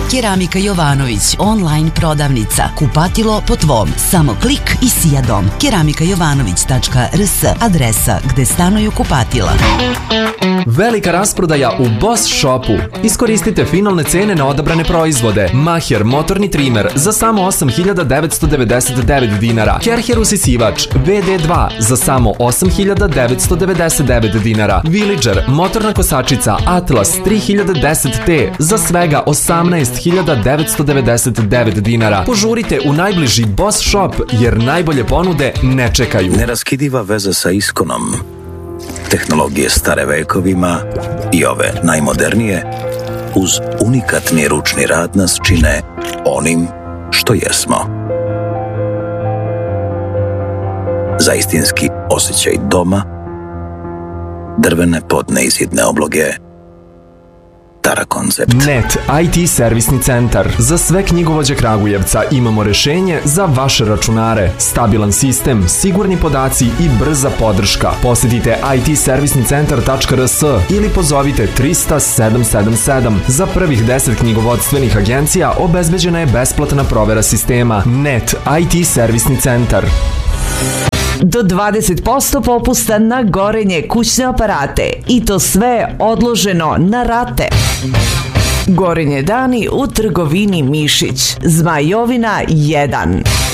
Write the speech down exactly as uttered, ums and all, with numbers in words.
Keramika Jovanović, online prodavnica. Kupatilo po tvom. Samo klik i sijadom. keramika jovanović tačka r s, adresa gde stanuju kupatila. Velika rasprodaja u Boss Shopu. Iskoristite finalne cene na odabrane proizvode. Maher motorni trimer za samo osam hiljada devetsto devedeset devet dinara. Kerher usisivač V D dva za samo osam hiljada devetsto devedeset devet dinara. Villager motorna kosačica Atlas tri hiljade deset T za svega osamnaest hiljada devetsto devedeset devet dinara. Požurite u najbliži Boss Shop jer najbolje ponude ne čekaju. Neraskidiva veza sa Iskonom. Tehnologije stare vekovima i ove najmodernije uz unikatni ručni rad nas čine onim što jesmo. Za istinski osjećaj doma, drvene podne izidne obloge, Tara Koncept. Net I T servisni centar. Za sve knjigovođe Kragujevca imamo rešenje za vaše računare. Stabilan sistem, sigurni podaci i brza podrška. Posjetite i t servisni centar tačka r s ili pozovite trista sedam sedam sedam. Za prvih deset knjigovodstvenih agencija obezbeđena je besplatna provera sistema. Net I T servisni centar. Do dvadeset posto popusta na Gorenje kućne aparate i to sve odloženo na rate. Gorenje dani u trgovini Mišić. Zmajovina jedan.